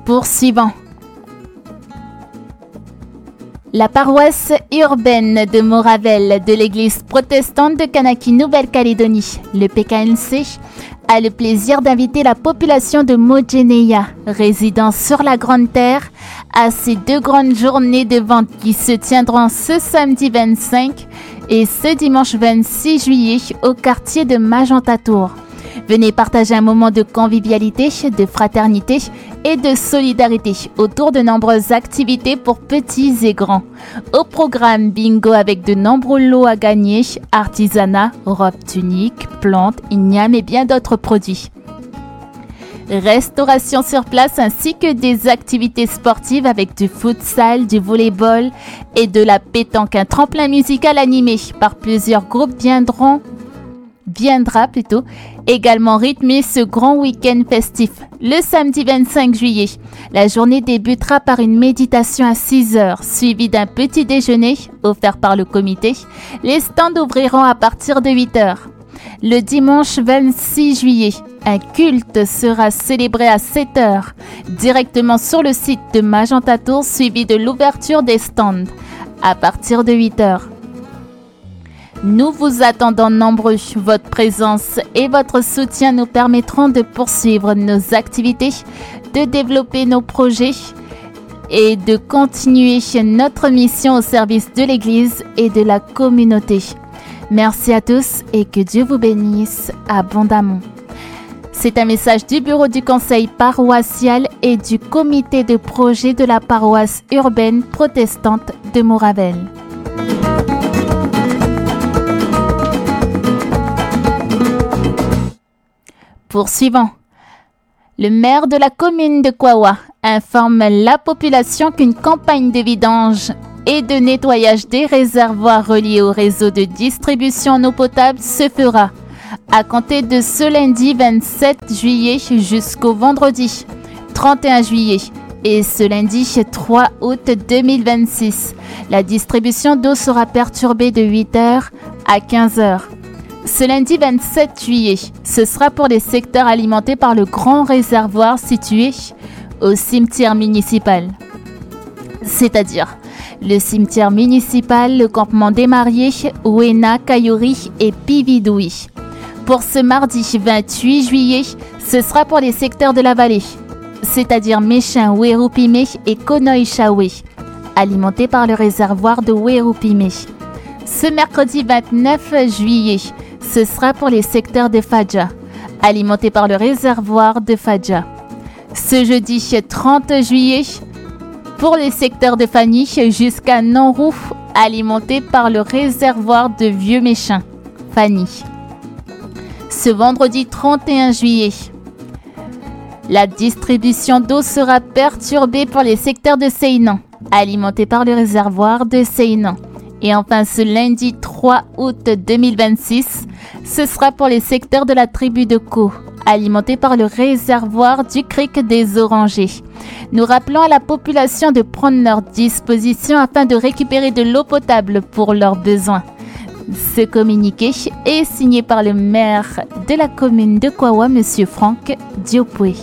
Poursuivons. La paroisse urbaine de Moravelle de l'église protestante de Kanaki, Nouvelle-Calédonie, le PKNC, a le plaisir d'inviter la population de Mojeneya, résidant sur la Grande Terre, à ces 2 grandes journées de vente qui se tiendront ce samedi 25 et ce dimanche 26 juillet au quartier de Magentatour. Venez partager un moment de convivialité, de fraternité et de solidarité autour de nombreuses activités pour petits et grands. Au programme, bingo avec de nombreux lots à gagner, artisanat, robes tuniques, plantes, ignames et bien d'autres produits. Restauration sur place ainsi que des activités sportives avec du futsal, du volleyball et de la pétanque. Un tremplin musical animé par plusieurs groupes viendra également rythmer ce grand week-end festif. Le samedi 25 juillet, la journée débutera par une méditation à 6h, suivie d'un petit déjeuner offert par le comité. Les stands ouvriront à partir de 8h. Le dimanche 26 juillet, un culte sera célébré à 7h, directement sur le site de Magentatour, suivi de l'ouverture des stands à partir de 8h. Nous vous attendons nombreux. Votre présence et votre soutien nous permettront de poursuivre nos activités, de développer nos projets et de continuer notre mission au service de l'Église et de la communauté. Merci à tous et que Dieu vous bénisse abondamment. C'est un message du bureau du conseil paroissial et du comité de projet de la paroisse urbaine protestante de Moravelle. Poursuivons. Le maire de la commune de Kawa informe la population qu'une campagne de vidange et de nettoyage des réservoirs reliés au réseau de distribution en eau potable se fera à compter de ce lundi 27 juillet jusqu'au vendredi 31 juillet et ce lundi 3 août 2026. La distribution d'eau sera perturbée de 8h à 15h. Ce lundi 27 juillet, ce sera pour les secteurs alimentés par le grand réservoir situé au cimetière municipal. C'est-à-dire le cimetière municipal, le campement des mariés, Ouena, Kayuri et Pividoui. Pour ce mardi 28 juillet, ce sera pour les secteurs de la vallée, c'est-à-dire Méchin, Werupime et Konoïchawe, alimentés par le réservoir de Werupime. Ce mercredi 29 juillet, ce sera pour les secteurs de Fadja, alimentés par le réservoir de Fadja. Ce jeudi 30 juillet, pour les secteurs de Fani jusqu'à Nanrou, alimentés par le réservoir de Vieux-Méchin, Fani. Ce vendredi 31 juillet, la distribution d'eau sera perturbée pour les secteurs de Seynan, alimentés par le réservoir de Seynan. Et enfin, ce lundi 3 août 2026, ce sera pour les secteurs de la tribu de Ko, alimentés par le réservoir du Cric des Orangers. Nous rappelons à la population de prendre leurs dispositions afin de récupérer de l'eau potable pour leurs besoins. Ce communiqué est signé par le maire de la commune de Kawa, M. Franck Diopoué.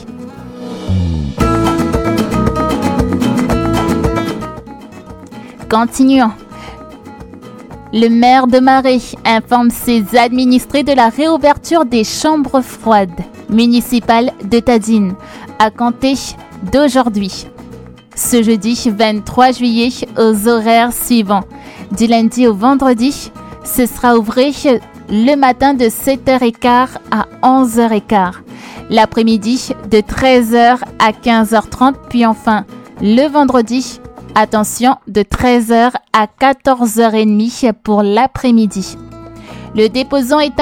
Continuons. Le maire de Marais informe ses administrés de la réouverture des chambres froides municipales de Tadine à compter d'aujourd'hui. Ce jeudi 23 juillet aux horaires suivants. Du lundi au vendredi, ce sera ouvert le matin de 7h15 à 11h15. L'après-midi de 13h à 15h30, puis enfin le vendredi, attention, de 13h à 14h30 pour l'après-midi. Le déposant est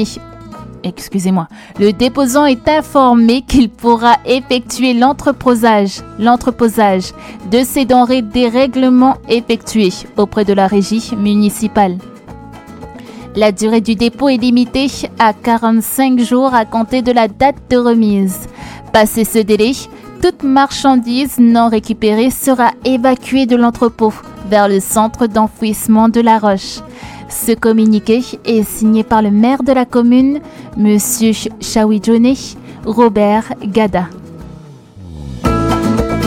informé qu'il pourra effectuer l'entreposage de ces denrées dérèglement effectuées auprès de la régie municipale. La durée du dépôt est limitée à 45 jours à compter de la date de remise. Passé ce délai, toute marchandise non récupérée sera évacuée de l'entrepôt vers le centre d'enfouissement de la Roche. Ce communiqué est signé par le maire de la commune, M. Chawidjone Robert Gada.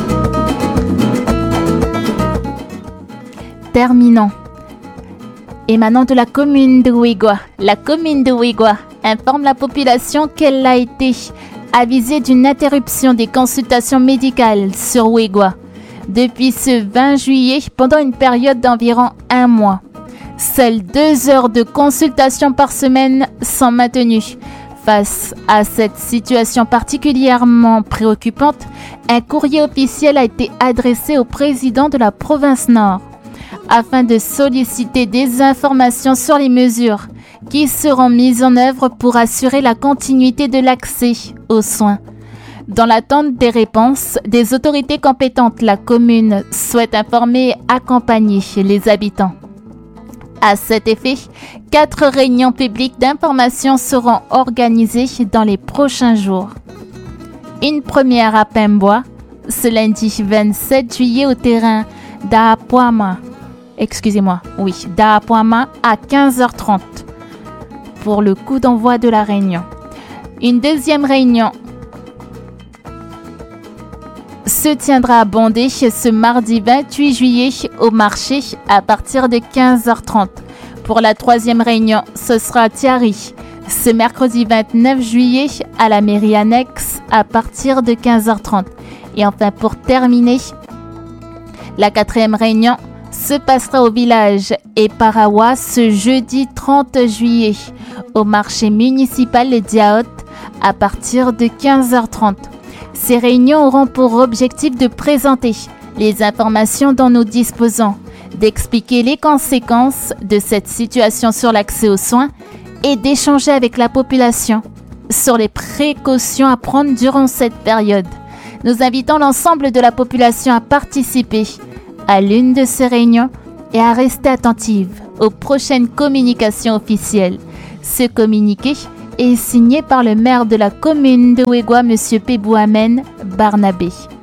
terminons. Émanant de la commune de Ouigoua, la commune de Ouigoua informe la population qu'elle a été avisée d'une interruption des consultations médicales sur Ouigoua depuis ce 20 juillet pendant une période d'environ 1 mois. Seules 2 heures de consultation par semaine sont maintenues. Face à cette situation particulièrement préoccupante, un courrier officiel a été adressé au président de la province Nord afin de solliciter des informations sur les mesures qui seront mises en œuvre pour assurer la continuité de l'accès aux soins. Dans l'attente des réponses des autorités compétentes, la commune souhaite informer et accompagner les habitants. À cet effet, 4 réunions publiques d'information seront organisées dans les prochains jours. Une première à Pemboa, ce lundi 27 juillet au terrain d'Apuama. d'Apuama à 15h30 pour le coup d'envoi de la réunion. Une deuxième réunion se tiendra à Bondé ce mardi 28 juillet au marché à partir de 15h30. Pour la troisième réunion, ce sera à Thiari ce mercredi 29 juillet à la mairie annexe à partir de 15h30. Et enfin, pour terminer, la quatrième réunion se passera au village Eparawa ce jeudi 30 juillet au marché municipal de Diaot à partir de 15h30. Ces réunions auront pour objectif de présenter les informations dont nous disposons, d'expliquer les conséquences de cette situation sur l'accès aux soins et d'échanger avec la population sur les précautions à prendre durant cette période. Nous invitons l'ensemble de la population à participer à l'une de ces réunions et à rester attentive aux prochaines communications officielles. Ce communiqué est signé par le maire de la commune de Ouigoua, M. Pebouamen Barnabé.